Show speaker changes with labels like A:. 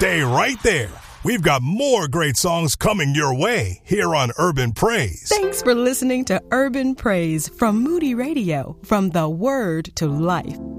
A: Stay right there. We've got more great songs coming your way here on Urban Praise.
B: Thanks for listening to Urban Praise from Moody Radio, from the Word to Life.